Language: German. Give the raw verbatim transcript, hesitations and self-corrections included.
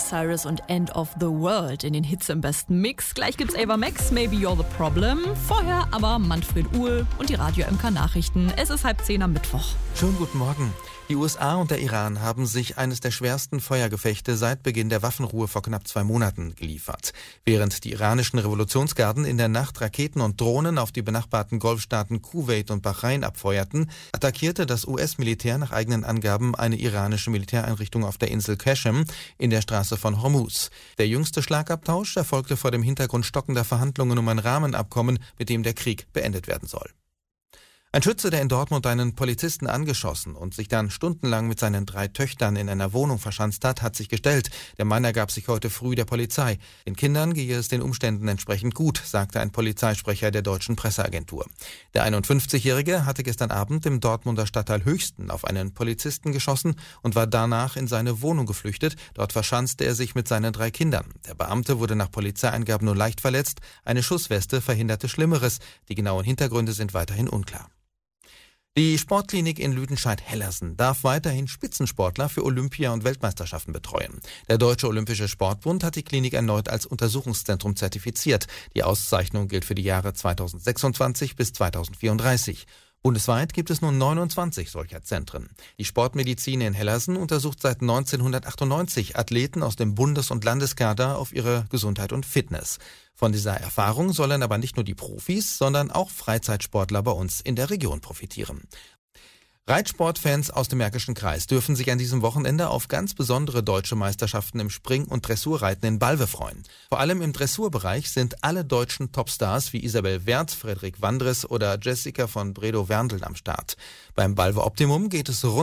Cyrus und End of the World in den Hits im besten Mix. Gleich gibt's Ava Max, Maybe You're the Problem. Vorher aber Manfred Uhl und die Radio M K Nachrichten. Es ist halb zehn am Mittwoch. Schönen guten Morgen. Die U S A und der Iran haben sich eines der schwersten Feuergefechte seit Beginn der Waffenruhe vor knapp zwei Monaten geliefert. Während die iranischen Revolutionsgarden in der Nacht Raketen und Drohnen auf die benachbarten Golfstaaten Kuwait und Bahrain abfeuerten, attackierte das U S-Militär nach eigenen Angaben eine iranische Militäreinrichtung auf der Insel Qashem in der Straße von Hormuz. Der jüngste Schlagabtausch erfolgte vor dem Hintergrund stockender Verhandlungen um ein Rahmenabkommen, mit dem der Krieg beendet werden soll. Ein Schütze, der in Dortmund einen Polizisten angeschossen und sich dann stundenlang mit seinen drei Töchtern in einer Wohnung verschanzt hat, hat sich gestellt. Der Mann ergab sich heute früh der Polizei. Den Kindern gehe es den Umständen entsprechend gut, sagte ein Polizeisprecher der deutschen Presseagentur. Der einundfünfzigjährige hatte gestern Abend im Dortmunder Stadtteil Höchsten auf einen Polizisten geschossen und war danach in seine Wohnung geflüchtet. Dort verschanzte er sich mit seinen drei Kindern. Der Beamte wurde nach Polizeieingaben nur leicht verletzt. Eine Schussweste verhinderte Schlimmeres. Die genauen Hintergründe sind weiterhin unklar. Die Sportklinik in Lüdenscheid-Hellersen darf weiterhin Spitzensportler für Olympia- und Weltmeisterschaften betreuen. Der Deutsche Olympische Sportbund hat die Klinik erneut als Untersuchungszentrum zertifiziert. Die Auszeichnung gilt für die Jahre zweitausendsechsundzwanzig bis zweitausendvierunddreißig. Bundesweit gibt es nun neunundzwanzig solcher Zentren. Die Sportmedizin in Hellersen untersucht seit neunzehnhundertachtundneunzig Athleten aus dem Bundes- und Landeskader auf ihre Gesundheit und Fitness. Von dieser Erfahrung sollen aber nicht nur die Profis, sondern auch Freizeitsportler bei uns in der Region profitieren. Reitsportfans aus dem Märkischen Kreis dürfen sich an diesem Wochenende auf ganz besondere deutsche Meisterschaften im Spring- und Dressurreiten in Balve freuen. Vor allem im Dressurbereich sind alle deutschen Topstars wie Isabel Werth, Frederik Wandres oder Jessica von Bredow-Werndl am Start. Beim Balve Optimum geht es rund